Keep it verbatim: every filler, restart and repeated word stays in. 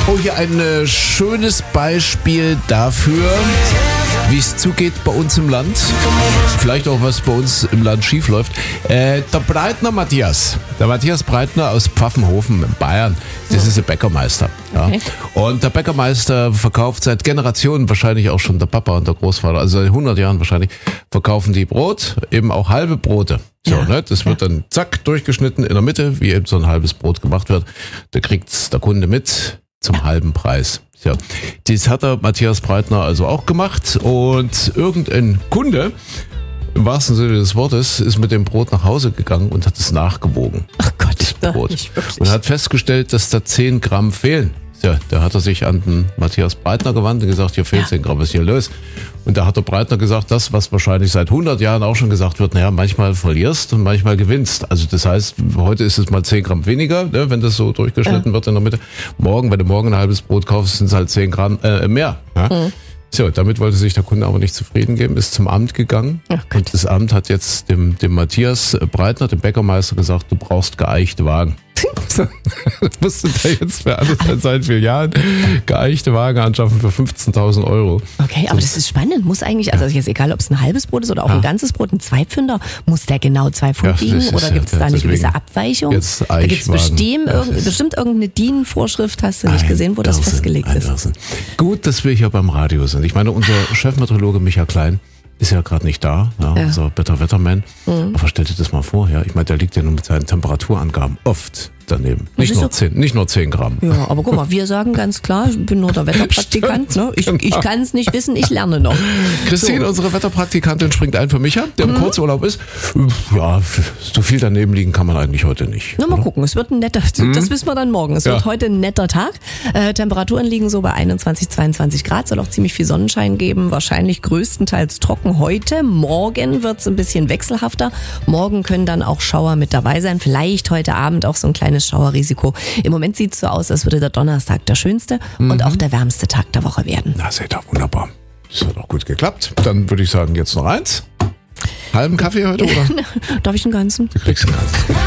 Oh, hier ein äh, schönes Beispiel dafür, wie es zugeht bei uns im Land. Vielleicht auch, was bei uns im Land schief läuft. Äh, der Breitner Matthias, der Matthias Breitner aus Pfaffenhofen in Bayern, das ist ein Bäckermeister. Ja. Okay. Und der Bäckermeister verkauft seit Generationen, wahrscheinlich auch schon der Papa und der Großvater, also seit hundert Jahren wahrscheinlich, verkaufen die Brot, eben auch halbe Brote. So, Ja. ne? Das wird dann zack durchgeschnitten in der Mitte, wie eben so ein halbes Brot gemacht wird. Da kriegt's der Kunde mit zum halben Preis. Ja, das hat der Matthias Breitner also auch gemacht und irgendein Kunde, im wahrsten Sinne des Wortes, ist mit dem Brot nach Hause gegangen und hat es nachgewogen. Ach Gott, Das Brot. nicht wirklich. Und hat festgestellt, dass da zehn Gramm fehlen. Ja, da hat er sich an den Matthias Breitner gewandt und gesagt, hier fehlt Ja. zehn Gramm, was ist hier los? Und da hat der Breitner gesagt, das, was wahrscheinlich seit hundert Jahren auch schon gesagt wird, naja, manchmal verlierst und manchmal gewinnst. Also das heißt, heute ist es mal zehn Gramm weniger, ne, wenn das so durchgeschnitten Ja. wird in der Mitte. Morgen, wenn du morgen ein halbes Brot kaufst, sind es halt zehn Gramm äh, mehr. Ja? Mhm. So, damit wollte sich der Kunde aber nicht zufrieden geben, ist zum Amt gegangen. Ach Gott. Und das Amt hat jetzt dem, dem Matthias Breitner, dem Bäckermeister, gesagt, du brauchst geeichte Wagen. Musste der jetzt für alles in seinen Filialen geeichte Wagen anschaffen für fünfzehntausend Euro. Okay, aber das ist spannend. Muss eigentlich, also jetzt egal, ob es ein halbes Brot ist oder auch Ja. ein ganzes Brot, ein Zweipfünder, muss der genau zwei Pfund Ja, wiegen das ist oder ja- gibt es da eine deswegen gewisse Abweichung? jetzt Da gibt es Eichwagen. bestimmt, Ja, irgend, das ist- bestimmt irgendeine D I N-Vorschrift, hast du nicht gesehen, wo das Ein Irrsinn, festgelegt ein ist. Irrsinn. Gut, dass wir hier beim Radio sind. Ich meine, unser Chefmeteorologe Michael Klein ist ja gerade nicht da, ja, Ja. unser Better Wetterman. Aber stell dir das mal vor, ja. Ich meine, der liegt ja nur mit seinen Temperaturangaben oft daneben. Nicht ist nur, so- zehn, nicht nur zehn Gramm. Ja, aber guck mal, wir sagen ganz klar, ich bin nur der Wetterpraktikant. Ne? Ich, Genau. ich kann es nicht wissen, ich lerne noch. Christine, So. unsere Wetterpraktikantin, springt ein für Micha, der im Kurzurlaub ist. Ja, so viel daneben liegen kann man eigentlich heute nicht. Na, mal gucken, es wird ein netter, das wissen wir dann morgen. Es Ja. wird heute ein netter Tag. Äh, Temperaturen liegen so bei einundzwanzig, zweiundzwanzig Grad, soll auch ziemlich viel Sonnenschein geben, wahrscheinlich größtenteils trocken heute. Morgen wird es ein bisschen wechselhafter. Morgen können dann auch Schauer mit dabei sein, vielleicht heute Abend auch so ein kleines Schauerrisiko. Im Moment sieht es so aus, als würde der Donnerstag der schönste und auch der wärmste Tag der Woche werden. Na, seht ihr, wunderbar. Das hat auch gut geklappt. Dann würde ich sagen, jetzt noch eins. Halben Kaffee heute, oder? Darf ich einen ganzen? Du kriegst einen ganzen.